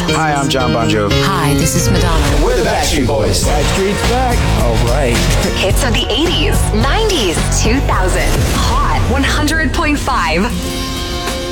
Hi, I'm John Bon Jovi. Hi, this is Madonna. We're the Backstreet Boys. Backstreet's back. All right. Hits of the 80s, 90s, 2000. Hot 100.5.